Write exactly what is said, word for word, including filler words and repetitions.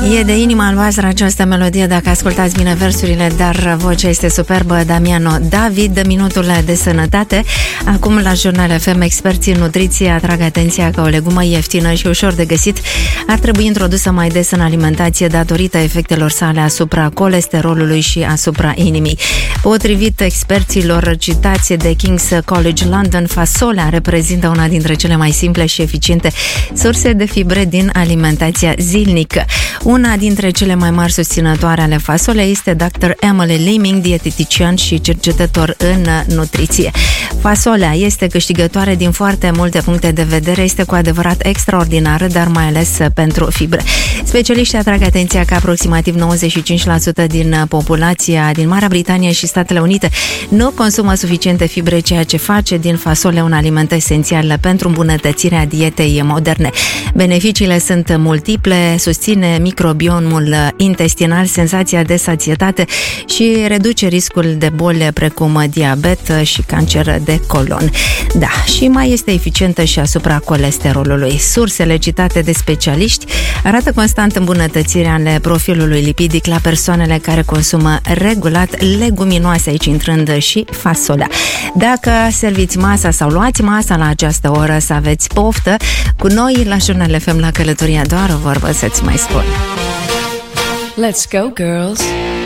E de inima albastră această melodie, dacă ascultați bine versurile, dar vocea este superbă. Damiano David, minutul de sănătate. Acum la Jurnal F M, experții în nutriție atrag atenția că o legumă ieftină și ușor de găsit ar trebui introdusă mai des în alimentație datorită efectelor sale asupra colesterolului și asupra inimii. Potrivit experților citați de King's College London, fasolea reprezintă una dintre cele mai simple și eficiente surse de fibre din alimentația zilnică. Una dintre cele mai mari susținătoare ale fasolei este doctor Emily Leeming, dietetician și cercetător în nutriție. Fasolea este câștigătoare din foarte multe puncte de vedere, este cu adevărat extraordinară, dar mai ales pentru fibre. Specialiștii atrag atenția că aproximativ nouăzeci și cinci la sută din populația din Marea Britanie și Statele Unite nu consumă suficiente fibre, ceea ce face din fasole un aliment esențial pentru îmbunătățirea dietei moderne. Beneficiile sunt multiple, susține microbiomul intestinal, senzația de sațietate și reduce riscul de boli precum diabet și cancer de colon. Da, și mai este eficientă și asupra colesterolului. Sursele citate de specialiști arată constant îmbunătățirea ale profilului lipidic la persoanele care consumă regulat leguminoase, aici intrând și fasolea. Dacă serviți masa sau luați masa la această oră, să aveți poftă. Cu noi la Jurnal F M la călătoria, doar o vorbă să-ți mai spun. Let's go, girls!